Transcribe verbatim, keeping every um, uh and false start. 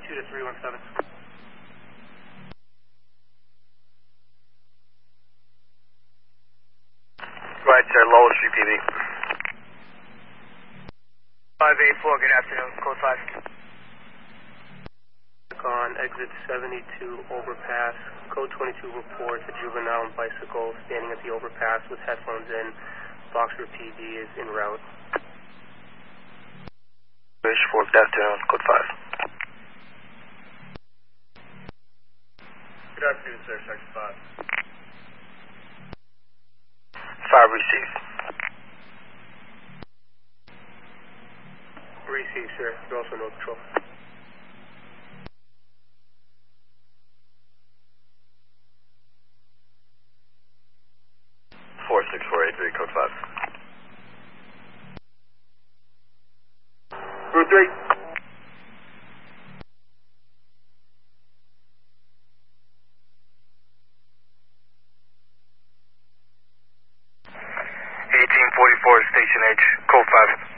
two to three one seven. Right, sir, Lowell Street P B. five eight four, good afternoon, code five. On exit seventy-two overpass, code twenty-two reports a juvenile on bicycle standing at the overpass with headphones in. Boxer P D is en route. Wish four, good afternoon, code five. Good afternoon, sir, section five. Five received. Receive, sir. You're also no patrol. Four six four eight three, code five. Route three. eighteen forty-four, Station H, code five.